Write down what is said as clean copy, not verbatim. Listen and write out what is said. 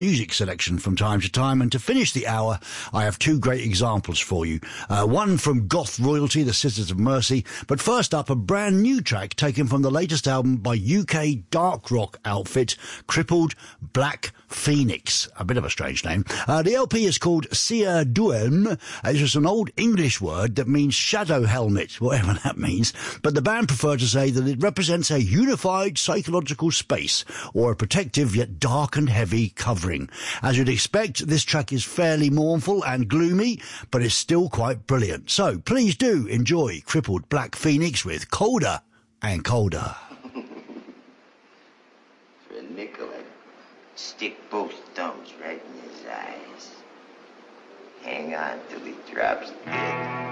music selection from time to time, and to finish the hour I have two great examples for you. One from goth royalty, the Sisters of Mercy, but first up a brand new track taken from the latest album by UK dark rock outfit Crippled Black Phoenix. A bit of a strange name. The LP is called Sia Duelm. It's just an old English word that means shadow helmet, whatever that means, but the band prefer to say that it represents a unified psychological space, or a protective yet dark and heavy covering. As you'd expect, this track is fairly mournful and gloomy, but it's still quite brilliant. So please do enjoy Crippled Black Phoenix with Colder and Colder. For a nickel, I'd stick both thumbs right in his eyes. Hang on till he drops dead.